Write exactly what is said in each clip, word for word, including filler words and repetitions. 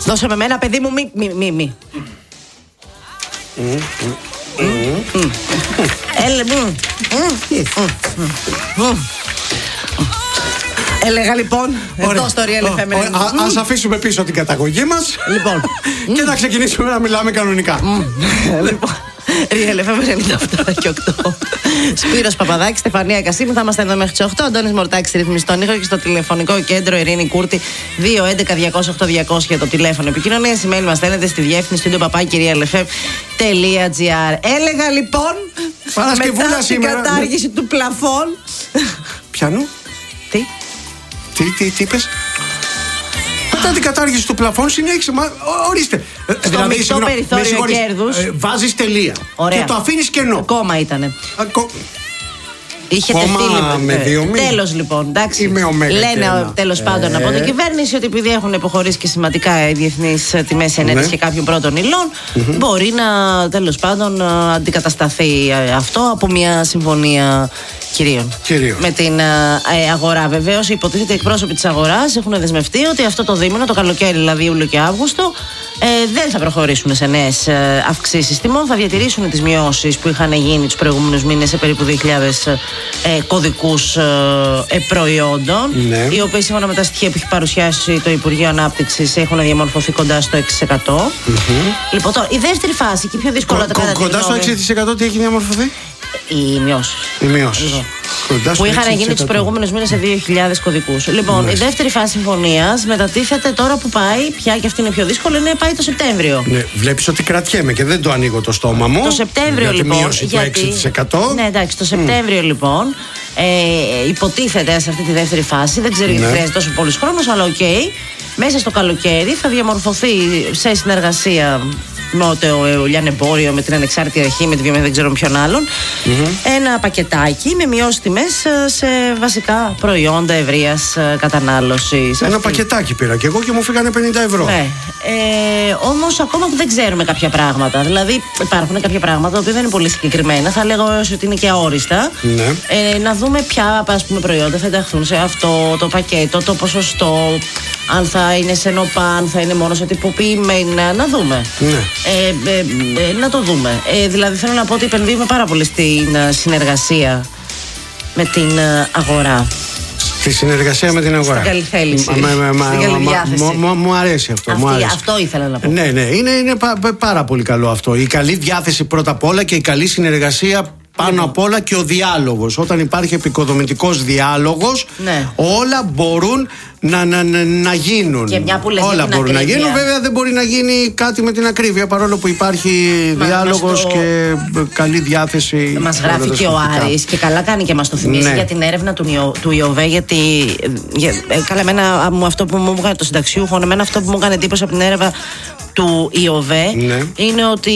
Δώσε με μένα, παιδί μου, μη, μη, μη, μη. Έλεγα λοιπόν, εδώ στο Real εφ εμ. Ας αφήσουμε πίσω την καταγωγή μας και να ξεκινήσουμε να μιλάμε κανονικά. Λοιπόν, Real εφ εμ ενενήντα οκτώ και οκτώ. Σπύρος Παπαδάκης, Στεφανία Κασίμου. Θα είμαστε εδώ μέχρι τις οκτώ. Αντώνης Μορτάκης ρυθμίζει στον ήχο και στο τηλεφωνικό κέντρο Ειρήνη Κούρτη δύο έντεκα διακόσια οκτώ διακόσια το τηλέφωνο επικοινωνίας. Email μας στέλνετε στη διεύθυνση studio παπάκι real f m τελεία g r. Έλεγα λοιπόν μετά την κατάργηση του πλαφών. Πιανού? Τι? Τι, τι, τι είπες? Μετά την κατάργηση του πλαφών συνέχισε. Μα, ορίστε. Στο δηλαδή, μεικτό περιθώριο κέρδους. Ε, βάζεις τελεία. Ωραία. Και το αφήνεις κενό. Κόμμα ήτανε. Α, κο... Είχε κόμμα τεθεί με δύο μήνες. Τέλος λοιπόν, εντάξει. Λένε τέλος ε... πάντων από την κυβέρνηση ότι επειδή έχουν υποχωρήσει και σημαντικά οι διεθνείς τιμές ενέργειας ναι. και κάποιων πρώτων υλών, mm-hmm. μπορεί να τέλος πάντων αντικατασταθεί αυτό από μια συμφωνία κυρίων. Κυρίων. Με την ε, αγορά. Βεβαίως, υποτίθεται οι εκπρόσωποι της αγοράς έχουν δεσμευτεί ότι αυτό το δίμηνο, το καλοκαίρι δηλαδή Ιούλιο και Αύγουστο, ε, δεν θα προχωρήσουν σε νέες ε, αυξήσεις τιμών. Θα διατηρήσουν τις μειώσεις που είχαν γίνει τους προηγούμενους μήνες σε περίπου δύο χιλιάδες ε, κωδικούς ε, προϊόντων, ναι. οι οποίοι σύμφωνα με τα στοιχεία που έχει παρουσιάσει το Υπουργείο Ανάπτυξης έχουν διαμορφωθεί κοντά στο έξι τοις εκατό. Mm-hmm. Λοιπόν, τώρα, η δεύτερη φάση και η πιο δύσκολη. Κο, κο, κοντά στο έξι τοις εκατό τι έχει διαμορφωθεί? Οι μειώσεις. Οι μειώσεις. Που είχαν γίνει τους προηγούμενους μήνες σε δύο χιλιάδες κωδικούς. Λοιπόν, ναι. η δεύτερη φάση συμφωνίας μετατίθεται τώρα που πάει, πια και αυτή είναι πιο δύσκολη, είναι πάει το Σεπτέμβριο. Ναι, βλέπεις ότι κρατιέμαι και δεν το ανοίγω το στόμα μου. Το Σεπτέμβριο για λοιπόν. Μείωση γιατί... του έξι τοις εκατό. Ναι, εντάξει, το Σεπτέμβριο mm. λοιπόν ε, υποτίθεται σε αυτή τη δεύτερη φάση. Δεν ξέρω γιατί ναι. χρειάζεται τόσο πολύς χρόνος, αλλά οκ. Okay, μέσα στο καλοκαίρι θα διαμορφωθεί σε συνεργασία με το λιανεμπόριο, με την ανεξάρτητη αρχή, με τη βιομηχανία, δεν ξέρω ποιον άλλον, mm-hmm. ένα πακετάκι με μειώσεις τιμές σε βασικά προϊόντα ευρείας κατανάλωσης. Ένα αυτή. Πακετάκι πήρα και εγώ και μου φύγανε πενήντα ευρώ. Ναι. Ε, όμως ακόμα που δεν ξέρουμε κάποια πράγματα. Δηλαδή υπάρχουν κάποια πράγματα που δεν είναι πολύ συγκεκριμένα. Θα λέγω ότι είναι και αόριστα. Ναι. Ε, να δούμε ποια ας πούμε, προϊόντα θα ενταχθούν σε αυτό το πακέτο, το ποσοστό. Αν θα είναι σε νοπά, αν θα είναι μόνο σε τυποποιημένα. Να δούμε. Ναι. Ε, ε, ε, να το δούμε. Ε, δηλαδή θέλω να πω ότι επενδύουμε πάρα πολύ στην uh, συνεργασία με την uh, αγορά. Στη συνεργασία με την αγορά. Στην καλή θέληση. Μα, μα, μα, στην καλή διάθεση. Μου, μου, μου αρέσει αυτό. Αυτή, μου αρέσει. Αυτό ήθελα να πω. Ναι, ναι, είναι, είναι πά, πάρα πολύ καλό αυτό. Η καλή διάθεση πρώτα απ' όλα και η καλή συνεργασία πάνω λοιπόν. απ' όλα και ο διάλογος. Όταν υπάρχει επικοδομητικός διάλογος, ναι. όλα μπορούν να, να, να, να γίνουν. Και μια που λες όλα μπορούν ακρίβεια. να γίνουν. Βέβαια δεν μπορεί να γίνει κάτι με την ακρίβεια παρόλο που υπάρχει Μα, διάλογος το... και καλή διάθεση. Μας γράφει και ο Άρης και καλά κάνει και μας το θυμίζει ναι. για την έρευνα του, του ΙΟΒΕ. Γιατί για, καλά, εμένα, αυτό που μου έκανε το συνταξιούχο, εμένα αυτό που μου έκανε εντύπωση από την έρευνα του ΙΟΒΕ ναι. είναι ότι.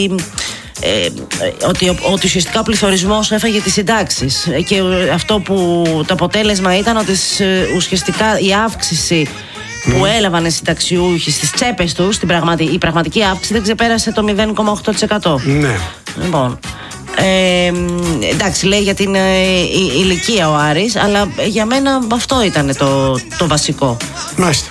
Ε, ότι, ότι ουσιαστικά ο πληθωρισμός έφαγε τις συντάξεις και αυτό που το αποτέλεσμα ήταν ότι ουσιαστικά η αύξηση mm. που έλαβαν οι συνταξιούχοι στις τσέπες τους, την πραγματι, η πραγματική αύξηση δεν ξεπέρασε το μηδέν κόμμα οκτώ τοις εκατό. Ναι. Λοιπόν, ε, εντάξει, λέει για την ε, η, ηλικία ο Άρης, αλλά για μένα αυτό ήταν το, το βασικό. Μάλιστα.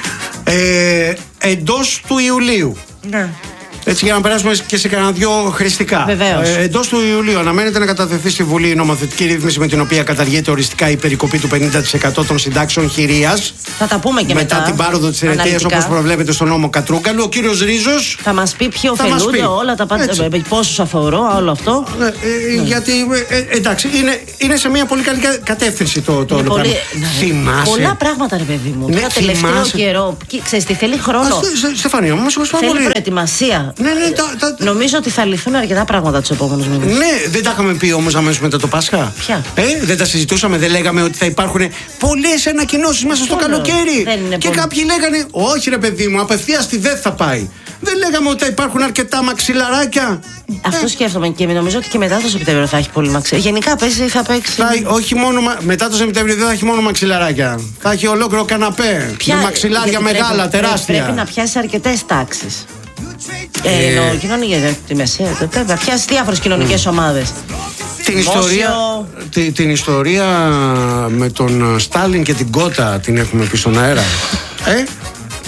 Ε, εντός του Ιουλίου. Ναι. Έτσι για να περάσουμε και σε κανένα δυο χρηστικά. Βεβαίως. Ε, εντός του Ιουλίου αναμένεται να κατατεθεί στη Βουλή η νομοθετική ρύθμιση με την οποία καταργείται οριστικά η περικοπή του πενήντα τοις εκατό των συντάξεων χειρίας. Θα τα πούμε και μετά. Μετά την πάροδο της ερετείας όπως προβλέπεται στο νόμο Κατρούγκαλου. Ο κύριος Ρίζος θα μας πει ποιο ωφελούνται όλα τα πάντα. Πόσους αφορώ, όλο αυτό. Ε, ε, ναι. Γιατί ε, εντάξει, είναι, είναι σε μια πολύ καλή κατεύθυνση το, το όλο πολύ... πράγμα. Θυμάσαι. Πολλά πράγματα, ρε παιδί μου. Τώρα τελευταίο καιρό. Ξέρεις τι θέλει χρόνο. Στεφανία, μου θέλει προετοιμασία. Ναι, ναι, τα, τα... Νομίζω ότι θα λυθούν αρκετά πράγματα τους επόμενους μήνες. Ναι, δεν τα είχαμε πει όμως αμέσως μετά το Πάσχα. Ποια? Ε, δεν τα συζητούσαμε, δεν λέγαμε ότι θα υπάρχουν πολλές ανακοινώσεις μέσα στο καλοκαίρι. Και πολύ. Κάποιοι λέγανε, όχι ρε παιδί μου, απευθείας στη ΔΕΘ θα πάει. Δεν λέγαμε ότι θα υπάρχουν αρκετά μαξιλαράκια. Αυτό ε. σκέφτομαι και νομίζω ότι και μετά το Σεπτέμβριο θα έχει πολύ μαξιλαράκια. Γενικά παίζει, θα παίξει. Θα, όχι μόνο, μετά το Σεπτέμβριο δεν θα έχει μόνο μαξιλαράκια. Θα έχει ολόκληρο καναπέ. Ποια... Με μαξιλάρια μεγάλα, πρέπει, τεράστια. Πρέπει να πιάσει αρκετές τάξεις. Ε, εννοώ κοινωνία, τη μεσαία, να πιάσει διάφορες κοινωνικές ομάδες. Την ιστορία, τη, την ιστορία με τον Στάλιν και την Κότα την έχουμε πει στον αέρα. Ε,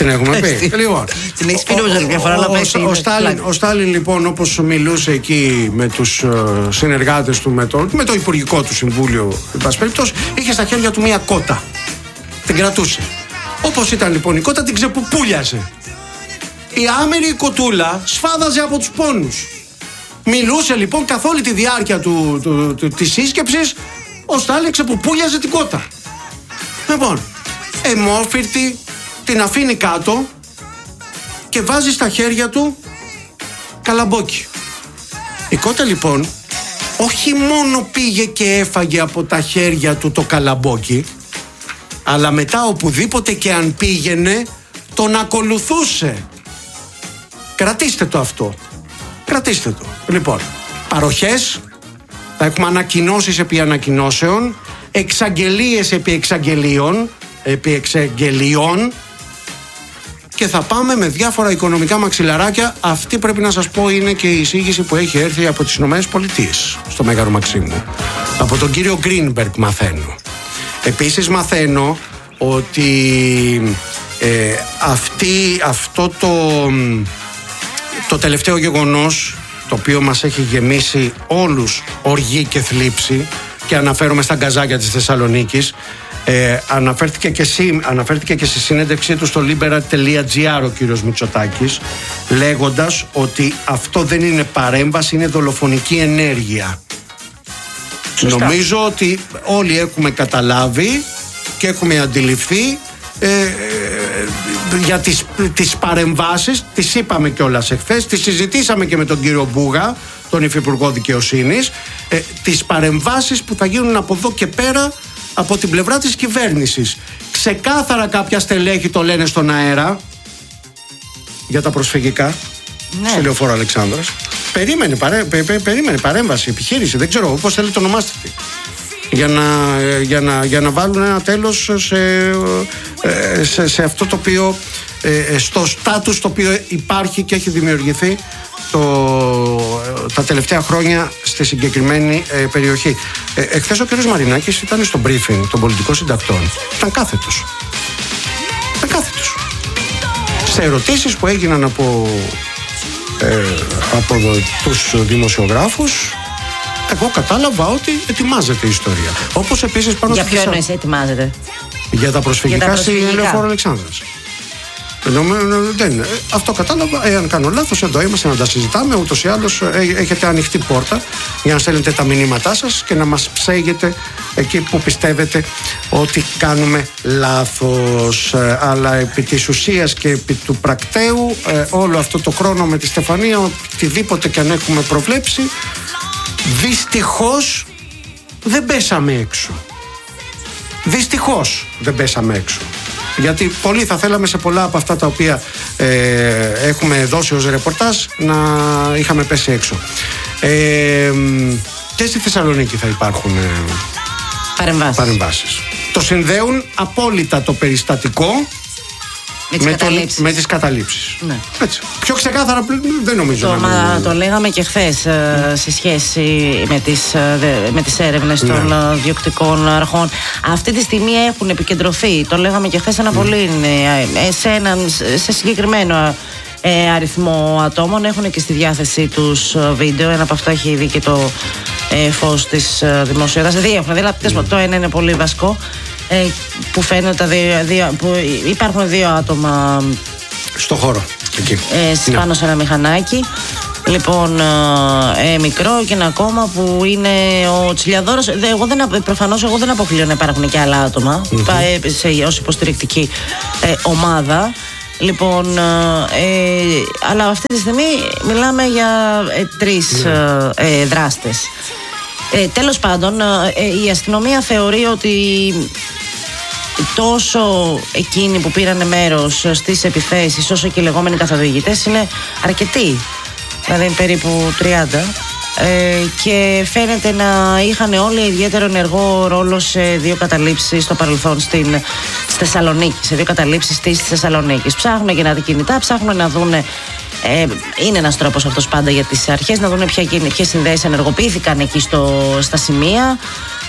Την έχουμε πει. Λοιπόν, την έχεις πει νομίζω μια φορά, αλλά ο Στάλιν λοιπόν, όπως μιλούσε εκεί με τους συνεργάτες του, με το, με το Υπουργικό του Συμβούλιο, είχε στα χέρια του μια κότα. Την κρατούσε. Όπως ήταν λοιπόν η κότα, την ξεπουπούλιασε. Η άμερη κοτούλα σφάδαζε από τους πόνους. Μιλούσε λοιπόν καθ' όλη τη διάρκεια του, του, του, της σύσκεψης. Ο Στάλιν ξεπουπούλιαζε την κότα. Λοιπόν, εμόφυρτη, την αφήνει κάτω και βάζει στα χέρια του καλαμπόκι. Η κότα λοιπόν όχι μόνο πήγε και έφαγε από τα χέρια του το καλαμπόκι, αλλά μετά οπουδήποτε και αν πήγαινε τον ακολουθούσε. Κρατήστε το αυτό. Κρατήστε το. Λοιπόν, παροχές, θα έχουμε ανακοινώσεις επί ανακοινώσεων, εξαγγελίες επί εξαγγελίων, επί εξαγγελιών, και θα πάμε με διάφορα οικονομικά μαξιλαράκια. Αυτή πρέπει να σας πω είναι και η εισήγηση που έχει έρθει από τις Ηνωμένες Πολιτείες στο Μέγαρο Μαξίμου. Από τον κύριο Γκρίνμπεργκ μαθαίνω. Επίσης μαθαίνω ότι ε, αυτή, αυτό το, το τελευταίο γεγονός, το οποίο μας έχει γεμίσει όλους οργή και θλίψη, και αναφέρομαι στα γκαζάκια της Θεσσαλονίκης, ε, αναφέρθηκε, και σύ, αναφέρθηκε και στη συνέντευξή του στο liberal τελεία gr ο κύριος Μητσοτάκης, λέγοντας ότι αυτό δεν είναι παρέμβαση, είναι δολοφονική ενέργεια. Σωστά. Νομίζω ότι όλοι έχουμε καταλάβει και έχουμε αντιληφθεί ε, ε, για τις, τις παρεμβάσεις, τις είπαμε κιόλας εχθές, τις συζητήσαμε και με τον κύριο Μπούγα, τον Υφυπουργό Δικαιοσύνης, ε, τις παρεμβάσεις που θα γίνουν από εδώ και πέρα από την πλευρά της κυβέρνησης. Ξεκάθαρα κάποια στελέχη το λένε στον αέρα για τα προσφυγικά, ναι, σε Λεωφόρο Αλεξάνδρας. Περίμενε, παρέ, πε, πε, περίμενε παρέμβαση, επιχείρηση, δεν ξέρω πώς θέλει το ονομάστε, για να, για, να, για να βάλουν ένα τέλος σε, σε, σε αυτό το οποίο, στο στάτους το οποίο υπάρχει και έχει δημιουργηθεί το, τα τελευταία χρόνια στη συγκεκριμένη ε, περιοχή. Ε, εχθές ο κ. Μαρινάκης ήταν στο briefing των πολιτικών συντακτών. Ήταν κάθετος. Ήταν κάθετος. Σε ερωτήσεις που έγιναν από, ε, από τους δημοσιογράφους, εγώ κατάλαβα ότι ετοιμάζεται η ιστορία. Όπως επίσης πάνω για ποιο στις... εννοείς ετοιμάζεται? Για τα προσφυγικά στη Λεωφόρο Αλεξάνδρας. Δεν, αυτό κατάλαβα. Εάν κάνω λάθος, εδώ είμαστε να τα συζητάμε. Ούτως ή άλλως έχετε ανοιχτή πόρτα για να στέλνετε τα μηνύματά σας και να μας ψέγετε εκεί που πιστεύετε ότι κάνουμε λάθος. Αλλά επί της ουσίας και επί του πρακτέου, όλο αυτό το χρόνο με τη Στεφανία, οτιδήποτε και αν έχουμε προβλέψει, δυστυχώς δεν πέσαμε έξω. Δυστυχώς δεν πέσαμε έξω. Γιατί πολύ θα θέλαμε σε πολλά από αυτά τα οποία ε, έχουμε δώσει ως ρεπορτάζ να είχαμε πέσει έξω. Ε, και στη Θεσσαλονίκη θα υπάρχουν ε, παρεμβάσεις. παρεμβάσεις. Το συνδέουν απόλυτα το περιστατικό με τις, με καταλήψεις. Το, με τις καταλήψεις. Ναι. Έτσι. Πιο ξεκάθαρα δεν νομίζω το, να μα, το λέγαμε και χθες mm. σε σχέση με τις, με τις έρευνες mm. των διοκτικών αρχών. Αυτή τη στιγμή έχουν επικεντρωθεί, το λέγαμε και χθες, ένα mm. πολύ, σε, έναν, σε συγκεκριμένο ε, αριθμό ατόμων. Έχουν και στη διάθεσή τους βίντεο. Ένα από αυτά έχει δει και το ε, φως της δημοσιότητας. Δύο έχουν, δηλαδή mm. το ένα είναι πολύ βασικό, Ε, που φαίνεται τα δύο, δύο, που υπάρχουν δύο άτομα στο χώρο εκεί. Ε, πάνω ναι. σε ένα μηχανάκι. Λοιπόν, ε, μικρό, και ένα ακόμα που είναι ο Τσιλιαδόρος. Εγώ δεν, προφανώς εγώ δεν αποκλείω να υπάρχουν και άλλα άτομα mm-hmm. σε, ως υποστηρικτική ε, ομάδα. Λοιπόν, ε, αλλά αυτή τη στιγμή μιλάμε για ε, τρεις mm. ε, δράστες. Ε, τέλος πάντων, ε, η αστυνομία θεωρεί ότι τόσο εκείνοι που πήραν μέρος στις επιθέσεις όσο και οι λεγόμενοι καθοδηγητές είναι αρκετοί, δηλαδή περίπου τριάντα, ε, και φαίνεται να είχαν όλοι ιδιαίτερο ενεργό ρόλο σε δύο καταλήψεις στο παρελθόν στην στη Θεσσαλονίκη, σε δύο καταλήψεις της Θεσσαλονίκης. Ψάχνουν και να δουν κινητά, ψάχνουν να δουν. Ε, είναι ένας τρόπος αυτός πάντα για τις αρχές να δουν ποιες συνδέσεις ενεργοποιήθηκαν εκεί στο, στα σημεία,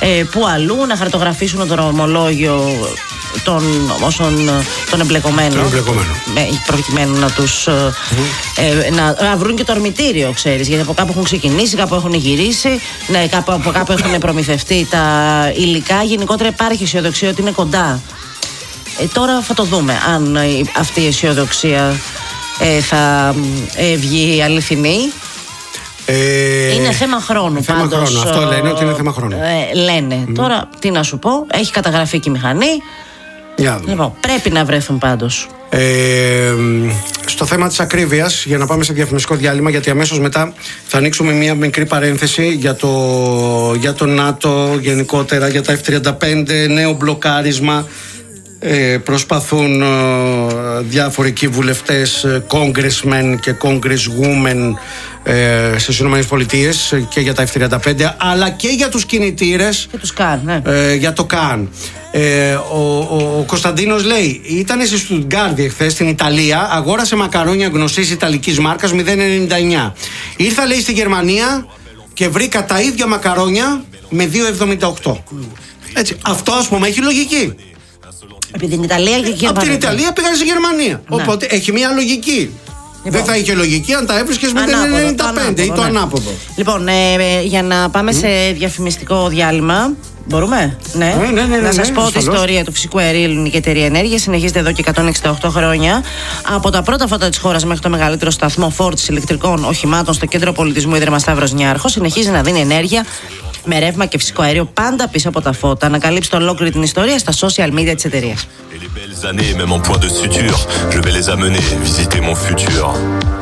ε, που αλλού, να χαρτογραφήσουν το δρομολόγιο των όσων των εμπλεκομένων, προκειμένου να τους mm. ε, να, να βρουν και το ορμητήριο, ξέρεις, γιατί από κάπου έχουν ξεκινήσει, κάπου έχουν γυρίσει, ναι, κάπου, από κάπου έχουν προμηθευτεί τα υλικά. Γενικότερα υπάρχει αισιοδοξία ότι είναι κοντά. Ε, τώρα θα το δούμε αν αυτή η αισιοδοξία ε, θα ε, βγει αληθινή. Ε, είναι θέμα χρόνου. Θέμα πάντως, χρόνου. Αυτό λένε ότι είναι θέμα χρόνου. Ε, λένε. Mm. Τώρα τι να σου πω, έχει καταγραφεί και η μηχανή. Λοιπόν, πρέπει να βρεθούν πάντως. Ε, στο θέμα της ακρίβειας, για να πάμε σε διαφημιστικό διάλειμμα, γιατί αμέσως μετά θα ανοίξουμε μια μικρή παρένθεση για το, για το ΝΑΤΟ γενικότερα, για τα εφ τριάντα πέντε, νέο μπλοκάρισμα. Ε, προσπαθούν ε, διάφοροι εκεί βουλευτές, ε, congressmen και congresswomen ε, στις ΗΠΑ και για τα εφ τριάντα πέντε, αλλά και για τους κινητήρες και τους καν, ναι. ε, για το καν. Ε, ο, ο, ο Κωνσταντίνος λέει, ήταν στη Στουτγκάρδη εχθές στην Ιταλία, αγόρασε μακαρόνια γνωστής ιταλικής μάρκας μηδέν ενενήντα εννιά. Ήρθα, λέει, στη Γερμανία και βρήκα τα ίδια μακαρόνια με δύο εβδομήντα οκτώ. Έτσι, αυτό, ας πούμε, έχει λογική. Από την Ιταλία και Γερμανία. Από την Ιταλία πήγαν στη Γερμανία. Ναι. Οπότε έχει μια λογική. Λοιπόν. Δεν θα είχε λογική αν τα έβρισκες με την ενενήντα πέντε ή το ναι. ανάποδο. Λοιπόν, ε, για να πάμε mm. σε διαφημιστικό διάλειμμα. Μπορούμε? Ναι. ναι, ναι, ναι, ναι να σας ναι, πω ναι, ότι η ιστορία του φυσικού αερίου η Ελληνική Εταιρεία Ενέργειας συνεχίζεται εδώ και εκατόν εξήντα οκτώ χρόνια. Από τα πρώτα φώτα της χώρας μέχρι το μεγαλύτερο σταθμό φόρτισης ηλεκτρικών οχημάτων στο κέντρο πολιτισμού Ίδρυμα Σταύρος Νιάρχος, συνεχίζει να δίνει ενέργεια με ρεύμα και φυσικό αέριο πάντα πίσω από τα φώτα. Ανακαλύψτε ολόκληρη την ιστορία στα social media της εταιρείας.